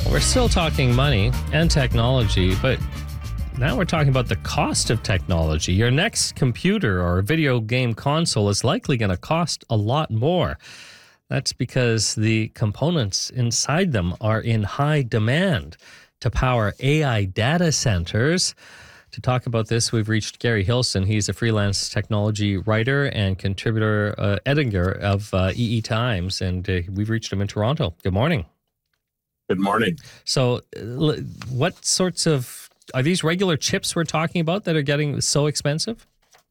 We're still talking money and technology, but now we're talking about the cost of technology. Your next computer or video game console is likely going to cost a lot more. That's because the components inside them are in high demand to power AI data centers. To talk about this, we've reached Gary Hilson. He's a freelance technology writer and contributor, editor of EE Times, and we've reached him in Toronto. Good morning. Good morning. So what sorts of, are these regular chips we're talking about that are getting so expensive?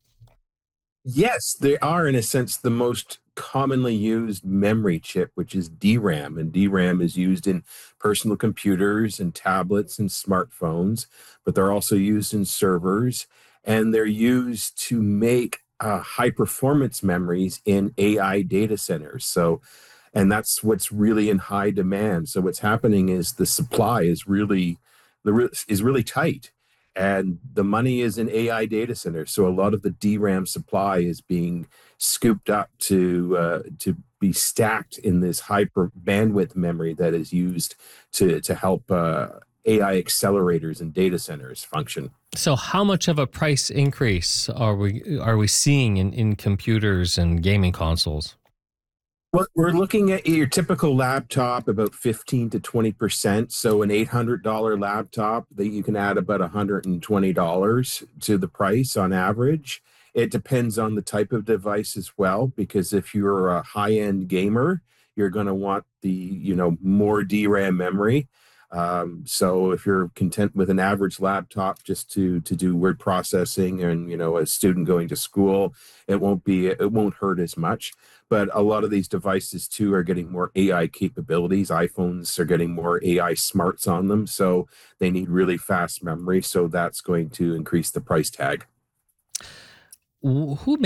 Yes, they are, in a sense, the most commonly used memory chip, which is DRAM. And DRAM is used in personal computers and tablets and smartphones, but they're also used in servers. And they're used to make high performance memories in AI data centers. And that's what's really in high demand. So what's happening is the supply is really tight, and the money is in AI data centers. So a lot of the DRAM supply is being scooped up to be stacked in this hyper bandwidth memory that is used to help AI accelerators and data centers function. So how much of a price increase are we seeing in computers and gaming consoles? Well, we're looking at your typical laptop about 15 to 20%. So an $800 laptop that you can add about $120 to the price on average. It depends on the type of device as well, because if you're a high-end gamer, you're going to want more DRAM memory. So if you're content with an average laptop just to do word processing and a student going to school, it won't hurt as much. But a lot of these devices too are getting more AI capabilities. iPhones are getting more AI smarts on them, so they need really fast memory. So that's going to increase the price tag. Who